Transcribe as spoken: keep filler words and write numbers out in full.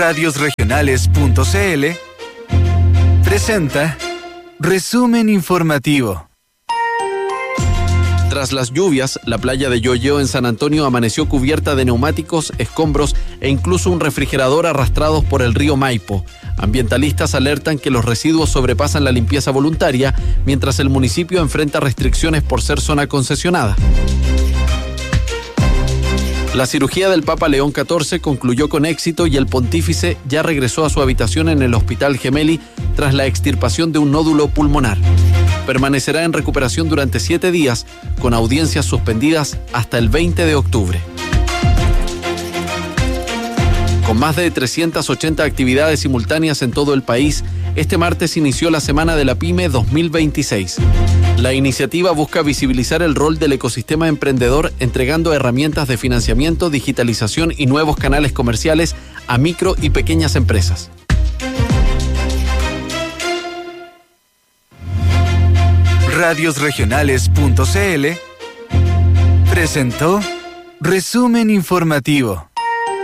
radios regionales punto c l presenta Resumen Informativo. Tras las lluvias, la playa de Yoyeo en San Antonio amaneció cubierta de neumáticos, escombros e incluso un refrigerador arrastrados por el río Maipo. Ambientalistas alertan que los residuos sobrepasan la limpieza voluntaria, mientras el municipio enfrenta restricciones por ser zona concesionada. La cirugía del Papa León catorce concluyó con éxito y el pontífice ya regresó a su habitación en el Hospital Gemelli tras la extirpación de un nódulo pulmonar. Permanecerá en recuperación durante siete días, con audiencias suspendidas hasta el veinte de octubre. Con más de trescientas ochenta actividades simultáneas en todo el país, este martes inició la Semana de la PYME dos mil veintiséis. La iniciativa busca visibilizar el rol del ecosistema emprendedor, entregando herramientas de financiamiento, digitalización y nuevos canales comerciales a micro y pequeñas empresas. radios regionales punto c l presentó Resumen Informativo.